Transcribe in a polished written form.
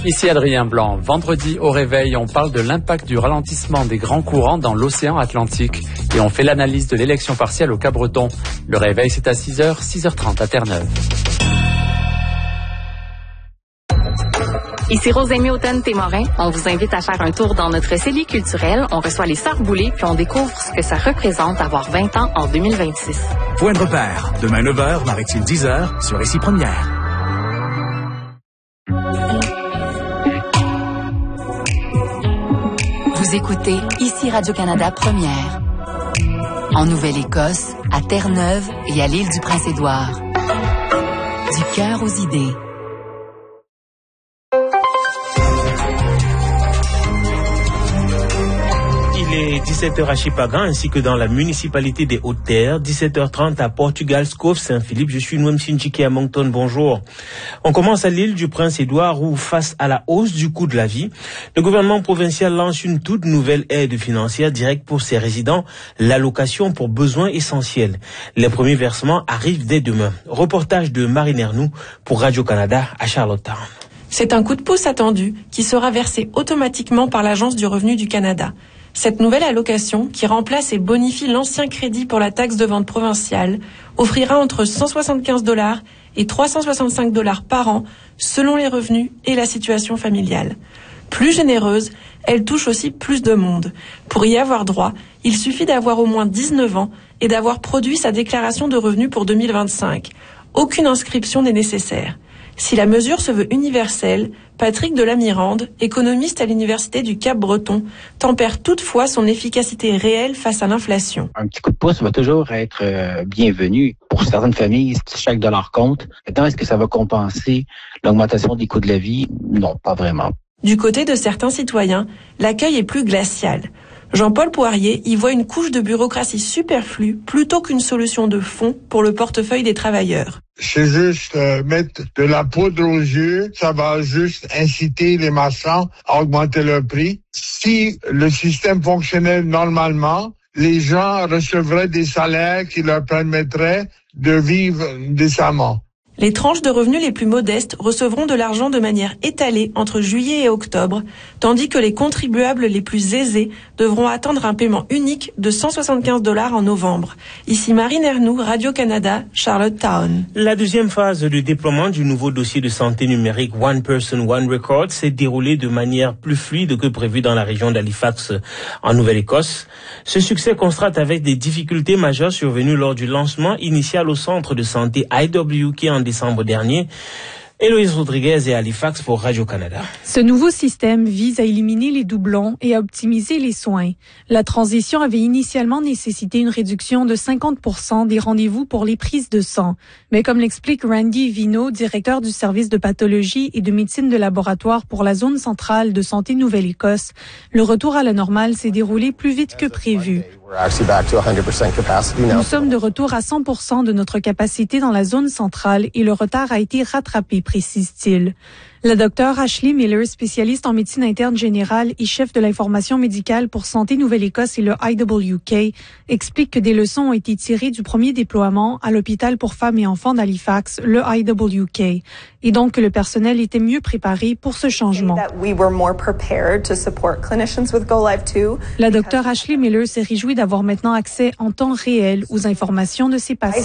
Ici Adrien Blanc. Vendredi au réveil, on parle de l'impact du ralentissement des grands courants dans l'océan Atlantique et on fait l'analyse de l'élection partielle au Cap-Breton. Le réveil, c'est à 6h, 6h30 à Terre-Neuve. Ici Rosémie Automne-Témorin. On vous invite à faire un tour dans notre cellier culturel. On reçoit les Sœurs Boulay, puis on découvre ce que ça représente d'avoir 20 ans en 2026. Point de repère. Demain 9h, Marie-Tille 10h, sur Ici Première. Vous écoutez Ici Radio-Canada Première. En Nouvelle-Écosse, à Terre-Neuve et à l'île du Prince-Édouard. Du cœur aux idées. Il est 17h à Chipagan ainsi que dans la municipalité des Hautes-Terres, 17h30 à Portugal, Cove, Saint-Philippe. Je suis Noam Sinchiki à Moncton, bonjour. On commence à l'île du Prince-Édouard où, face à la hausse du coût de la vie, le gouvernement provincial lance une toute nouvelle aide financière directe pour ses résidents, l'allocation pour besoins essentiels. Les premiers versements arrivent dès demain. Reportage de Marine Ernoux pour Radio-Canada à Charlottetown. C'est un coup de pouce attendu qui sera versé automatiquement par l'Agence du revenu du Canada. Cette nouvelle allocation, qui remplace et bonifie l'ancien crédit pour la taxe de vente provinciale, offrira entre 175 $ et 365 $ par an, selon les revenus et la situation familiale. Plus généreuse, elle touche aussi plus de monde. Pour y avoir droit, il suffit d'avoir au moins 19 ans et d'avoir produit sa déclaration de revenus pour 2025. Aucune inscription n'est nécessaire. Si la mesure se veut universelle, Patrick Delamirande, économiste à l'Université du Cap-Breton, tempère toutefois son efficacité réelle face à l'inflation. Un petit coup de pouce va toujours être bienvenu. Pour certaines familles, chaque dollar compte. Maintenant, est-ce que ça va compenser l'augmentation des coûts de la vie? Non, pas vraiment. Du côté de certains citoyens, l'accueil est plus glacial. Jean-Paul Poirier y voit une couche de bureaucratie superflue plutôt qu'une solution de fond pour le portefeuille des travailleurs. C'est juste mettre de la poudre aux yeux, ça va juste inciter les marchands à augmenter leur prix. Si le système fonctionnait normalement, les gens recevraient des salaires qui leur permettraient de vivre décemment. Les tranches de revenus les plus modestes recevront de l'argent de manière étalée entre juillet et octobre, tandis que les contribuables les plus aisés devront attendre un paiement unique de 175 $ en novembre. Ici Marine Ernoux, Radio-Canada, Charlottetown. La deuxième phase du déploiement du nouveau dossier de santé numérique One Person, One Record s'est déroulée de manière plus fluide que prévu dans la région d'Halifax en Nouvelle-Écosse. Ce succès contraste avec des difficultés majeures survenues lors du lancement initial au centre de santé IWK en décembre dernier. Héloïse Rodriguez et Halifax pour Radio-Canada. Ce nouveau système vise à éliminer les doublons et à optimiser les soins. La transition avait initialement nécessité une réduction de 50% des rendez-vous pour les prises de sang. Mais comme l'explique Randy Vino, directeur du service de pathologie et de médecine de laboratoire pour la zone centrale de santé Nouvelle-Écosse, le retour à la normale s'est déroulé plus vite que prévu. Nous sommes de retour à 100% de notre capacité dans la zone centrale et le retard a été rattrapé, précise-t-il. La docteure Ashley Miller, spécialiste en médecine interne générale et chef de l'information médicale pour Santé Nouvelle-Écosse et le IWK, explique que des leçons ont été tirées du premier déploiement à l'hôpital pour femmes et enfants d'Halifax, le IWK, et donc que le personnel était mieux préparé pour ce changement. La docteure Ashley Miller s'est réjouie d'avoir maintenant accès en temps réel aux informations de ses patients.